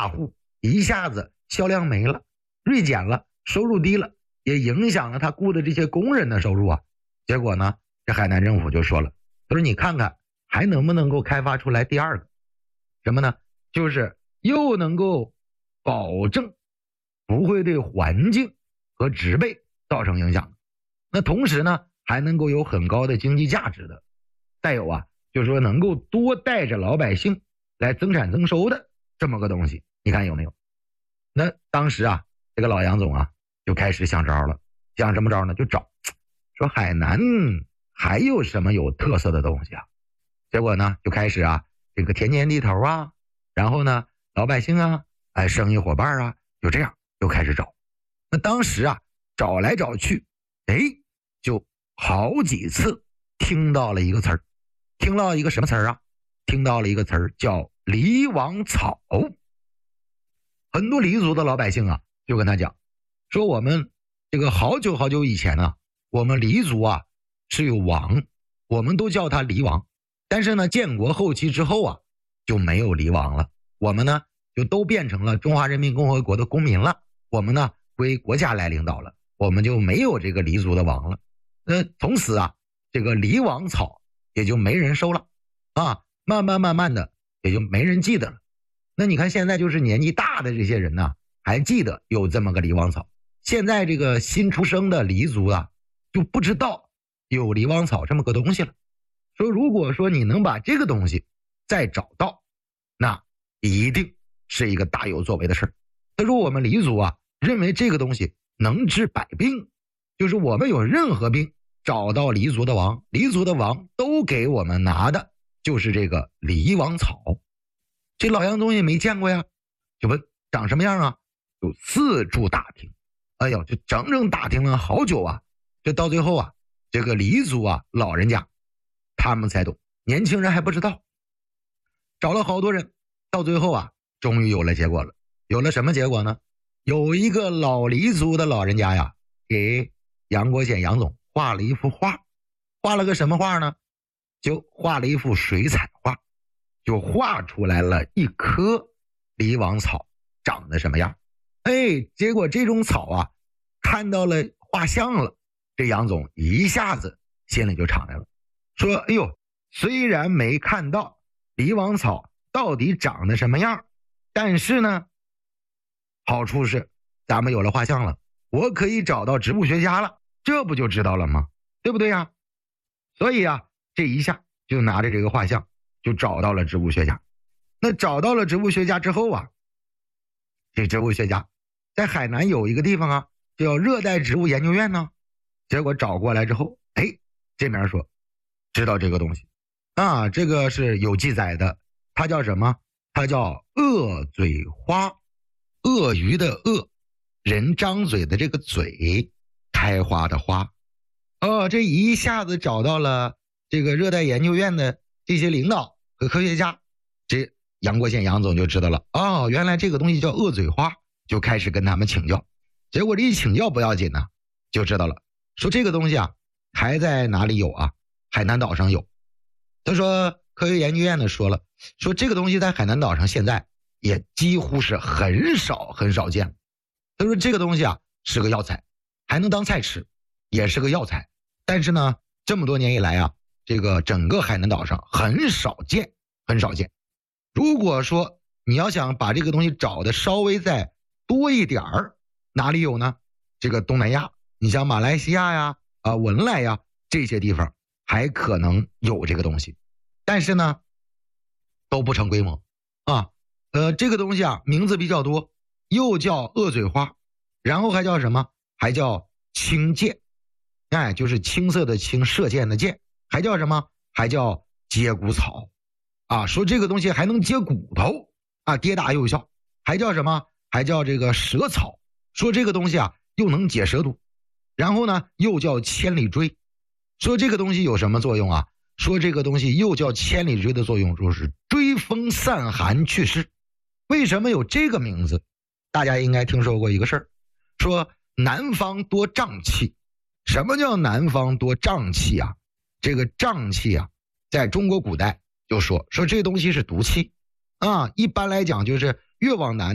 大户，一下子销量没了，锐减了，收入低了，也影响了他雇的这些工人的收入啊。结果呢，这海南政府就说了，他说你看看还能不能够开发出来第二个什么呢？就是又能够保证不会对环境和植被造成影响，那同时呢还能够有很高的经济价值的，再有啊就是说能够多带着老百姓来增产增收的这么个东西，你看有没有？那当时啊这个老杨总啊就开始想招了，想什么招呢？就找说海南还有什么有特色的东西啊？结果呢就开始啊这个田间地头啊，然后呢老百姓啊生意伙伴啊，就这样就开始找。那当时啊找来找去，就好几次听到了一个词儿，听到一个什么词儿啊？听到了一个词儿叫梨王草。很多黎族的老百姓啊就跟他讲说，我们这个好久好久以前呢，我们黎族啊是有王，我们都叫他黎王，但是呢建国后期之后啊就没有黎王了，我们呢就都变成了中华人民共和国的公民了，我们呢归国家来领导了，我们就没有这个黎族的王了。那从此啊这个黎王草也就没人收了啊，慢慢的也就没人记得了。那你看现在就是年纪大的这些人呢还记得有这么个黎王草，现在这个新出生的黎族啊就不知道有黎王草这么个东西了。说如果说你能把这个东西再找到，那一定是一个大有作为的事儿。他说我们黎族啊认为这个东西能治百病，就是我们有任何病找到黎族的王，黎族的王都给我们拿的就是这个黎王草。这老杨总也没见过呀，就问长什么样啊？就四处打听，哎呦，就整整打听了好久啊。这到最后啊，这个黎族啊老人家他们才懂，年轻人还不知道。找了好多人，到最后啊，终于有了结果了。有了什么结果呢？有一个老黎族的老人家呀，给杨国显杨总画了一幅画。画了个什么画呢？就画了一幅水彩画，就画出来了一棵黎王草长得什么样。结果这种草啊看到了画像了，这杨总一下子心里就敞亮了，说哎呦，虽然没看到黎王草到底长得什么样，但是呢好处是咱们有了画像了，我可以找到植物学家了，这不就知道了吗？对不对呀？所以啊这一下就拿着这个画像就找到了植物学家。那找到了植物学家之后啊，这植物学家在海南有一个地方啊叫热带植物研究院呢，结果找过来之后，这边说知道这个东西啊，这个是有记载的，它叫什么？它叫鳄嘴花，鳄鱼的鳄，人张嘴的这个嘴，开花的花。这一下子找到了这个热带研究院的这些领导和科学家，这杨国显杨总就知道了，原来这个东西叫鳄嘴花，就开始跟他们请教。结果这一请教不要紧呢，就知道了，说这个东西啊还在哪里有啊？海南岛上有。他说科学研究院的说了，说这个东西在海南岛上现在也几乎是很少见。他说这个东西啊是个药材，还能当菜吃，也是个药材，但是呢这么多年以来啊，这个整个海南岛上很少见。如果说你要想把这个东西找的稍微再多一点儿，哪里有呢？这个东南亚，你像马来西亚呀、文莱呀这些地方还可能有这个东西，但是呢都不成规模啊。这个东西啊名字比较多，又叫鳄嘴花，然后还叫什么？还叫青箭，就是青色的青，射箭的箭，还叫什么？还叫接骨草啊。说这个东西还能接骨头啊，跌打有效。还叫什么？还叫这个蛇草，说这个东西啊又能解蛇毒。然后呢又叫千里锥，说这个东西有什么作用啊？说这个东西又叫千里锥的作用就是追风散寒祛湿。为什么有这个名字？大家应该听说过一个事儿，说南方多瘴气。什么叫南方多瘴气啊？这个瘴气啊在中国古代就说这东西是毒气啊，一般来讲就是越往南